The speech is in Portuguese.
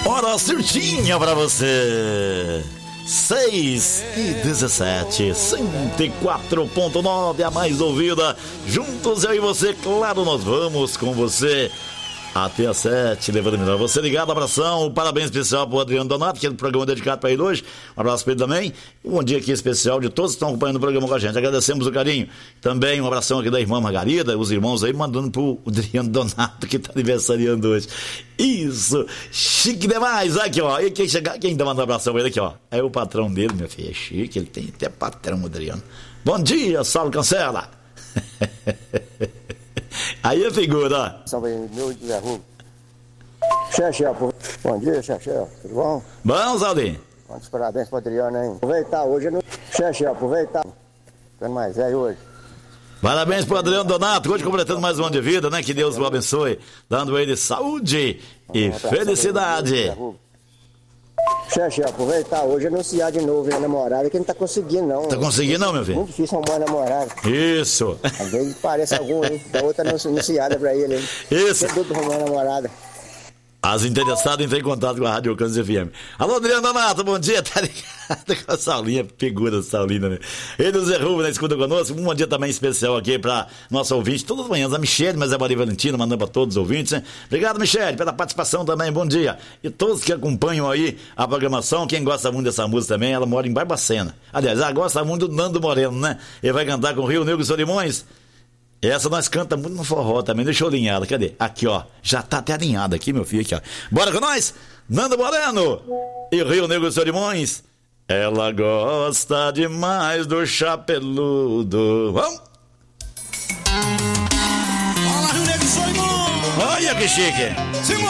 Hora certinha pra você. 6h17, 104.9, a mais ouvida. Juntos eu e você, claro, nós vamos com você até às 7, levando melhor. Você ligado, abração, parabéns especial pro Adriano Donato, que é do programa dedicado para ele hoje. Um abraço para ele também. Um bom dia aqui especial de todos que estão acompanhando o programa com a gente. Agradecemos o carinho. Também um abração aqui da irmã Margarida, os irmãos aí mandando pro Adriano Donato, que tá aniversariando hoje. Isso, chique demais. Aqui, ó. E quem tá mandando um abração pra ele aqui, ó? É o patrão dele, meu filho. É chique, ele tem até patrão, Adriano. Bom dia, Saulo Cancela. Aí a figura. Salve, meu José Rubens. Xexé, bom dia, Xexé, tudo bom? Bom, Saulinho. Quantos parabéns pro Adriano, hein? Aproveitar, hoje no Xexé, aproveitar. Ficando mais velho hoje. Parabéns pro Adriano Donato, hoje completando mais um ano de vida, né? Que Deus o abençoe, dando a ele saúde e felicidade. Xexé, aproveitar hoje anunciar de novo a namorada, que não tá conseguindo, não. Tá conseguindo, não, meu filho? Muito difícil arrumar namorada. Isso. Às vezes parece algum, hein? Da outra anunciada pra ele, hein? Isso. Tem dúvida arrumar namorada. As interessadas entram em contato com a Rádio Alcântara FM. Alô, Adriano Donato, bom dia, tá ligado com a Saulinha, figura Saulina, né? Ele, o Zé Rubens, na escuta conosco. Um bom dia também especial aqui pra nosso ouvinte, todas as manhãs, a Michele, mas a Maria Valentina, mandando pra todos os ouvintes, né? Obrigado, Michele, pela participação também, bom dia. E todos que acompanham aí a programação, quem gosta muito dessa música também, ela mora em Barbacena. Aliás, ela gosta muito do Nando Moreno, né? Ele vai cantar com o Rio Negro e Solimões. Essa nós canta muito no forró também. Deixa eu alinhar ela. Cadê? Aqui, ó. Já tá até alinhada aqui, meu filho. Aqui, ó. Bora com nós? Nando Moreno e Rio Negro e Solimões. Ela gosta demais do chapeludo. Vamos? Olá, Rio Negro e Solimões. Olha que chique.